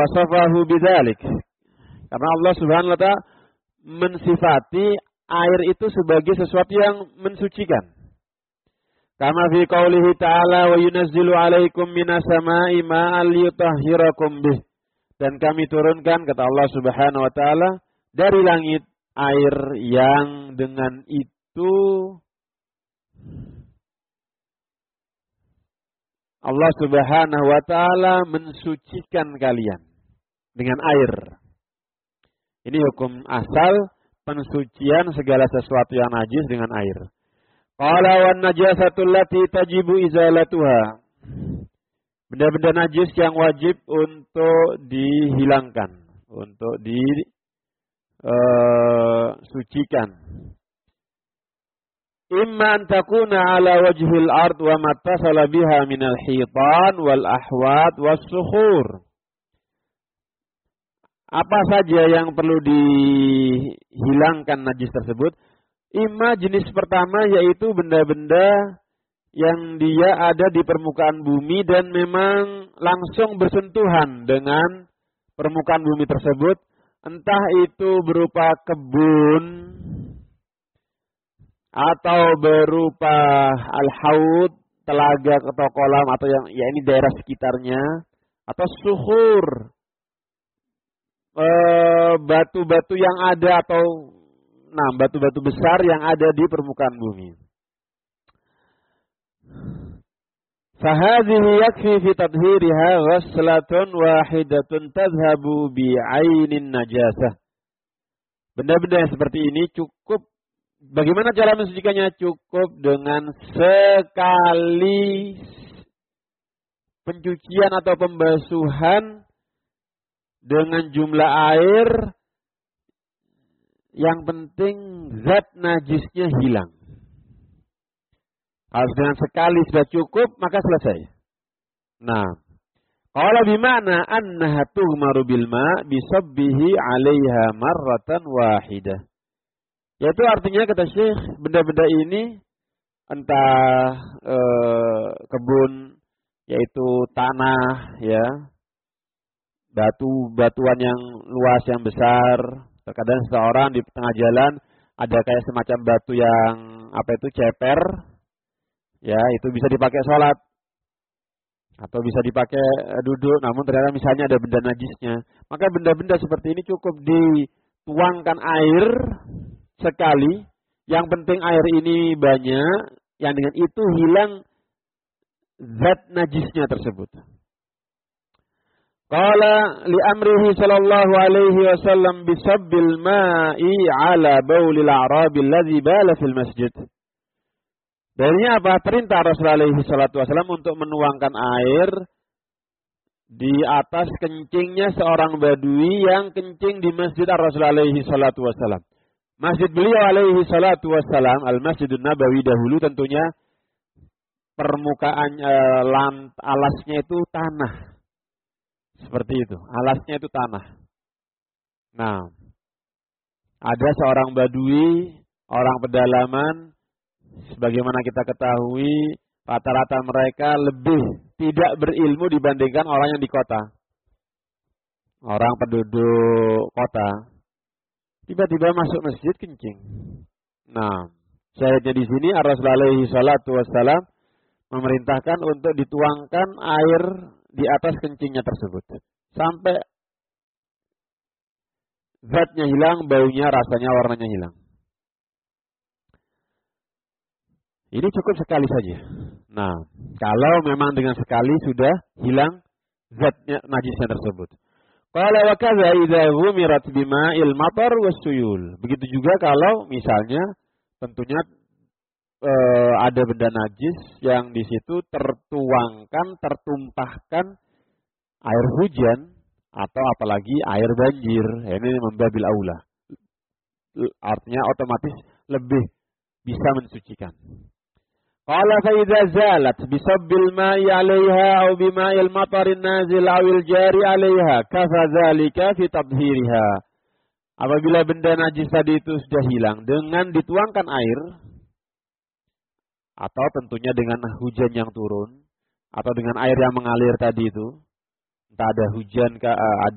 wasafahu bidzalik. Karena Allah Subhanahu wa taala mensifati air itu sebagai sesuatu yang mensucikan. Kama fi qaulihi ta'ala wa yunazzilu 'alaikum minas sama'i ma'an liyutahhirakum bih. Dan kami turunkan, kata Allah Subhanahu wa taala, dari langit air yang dengan itu Allah Subhanahu wa taala mensucikan kalian dengan air. Ini hukum asal pensucian segala sesuatu yang najis dengan air. Qala wan najasatul lati tajibu izalatuha. Benda-benda najis yang wajib untuk dihilangkan, untuk disucikan. Imma an takuna ala wajhil ard wa mattasala biha minal hitan wal ahwat was sukhur. Apa saja yang perlu dihilangkan najis tersebut? Imma jenis pertama yaitu benda-benda yang dia ada di permukaan bumi dan memang langsung bersentuhan dengan permukaan bumi tersebut. Entah itu berupa kebun atau berupa al-haud, telaga atau kolam atau yang ya ini daerah sekitarnya, atau suhur, batu-batu yang ada atau batu-batu besar yang ada di permukaan bumi. Fahadhihi yakfi fi tadhhiriha ghaslatun wahidatun tadhhabu bi'ainin najasah. Benda-benda yang seperti ini cukup. Bagaimana cara mensucikannya? Cukup dengan sekali pencucian atau pembasuhan dengan jumlah air, yang penting zat najisnya hilang. Kalau dengan sekali sudah cukup, maka selesai. Nah, qala bima'na annaha tughmaru bil ma' bisabbihi 'alaiha marratan wahidah. Yaitu artinya, kata Syekh, benda-benda ini entah kebun, yaitu tanah, ya, batu-batuan yang luas yang besar. Terkadang seseorang di tengah jalan ada kayak semacam batu yang ceper, ya, itu bisa dipakai sholat atau bisa dipakai duduk. Namun ternyata misalnya ada benda najisnya, maka benda-benda seperti ini cukup dituangkan air sekali, yang penting air ini banyak, yang dengan itu hilang zat najisnya tersebut. Qala li amrihi sallallahu alaihi wasallam bisabbil ma'i ala baulil a'rabil ladzi bala fil masjid. Darinya apa? Perintah Rasulullah alaihi salatu wasallam untuk menuangkan air di atas kencingnya seorang badui yang kencing di masjid Rasulullah alaihi salatu wasallam. Masjid beliau alaihi salatu wassalam, Al-Masjidun Nabawi dahulu tentunya permukaan alasnya itu tanah. Seperti itu, alasnya itu tanah. Nah, ada seorang badui, orang pedalaman, sebagaimana kita ketahui, rata-rata mereka lebih tidak berilmu dibandingkan orang yang di kota. Orang penduduk kota. Tiba-tiba masuk masjid kencing. Nah, syahidnya di sini Rasulullah alaihi salatu wassalam memerintahkan untuk dituangkan air di atas kencingnya tersebut. Sampai zatnya hilang, baunya, rasanya, warnanya hilang. Ini cukup sekali saja. Nah, kalau memang dengan sekali sudah hilang zatnya najisnya tersebut. Qala wa kadza idza ghumirat bima'il matar wassuyul. Begitu juga kalau misalnya tentunya ada benda najis yang di situ tertumpahkan air hujan atau apalagi air banjir. Ini membabil aula. Artinya otomatis lebih bisa mensucikan. Qala fa idza zalat bisabbil ma'i 'alaiha aw bima'il matarin nazil awil jari 'alaiha kafa dzalika fi tadhhiriha. Apabila benda najis tadi itu sudah hilang dengan dituangkan air atau tentunya dengan hujan yang turun atau dengan air yang mengalir tadi itu, entah ada hujan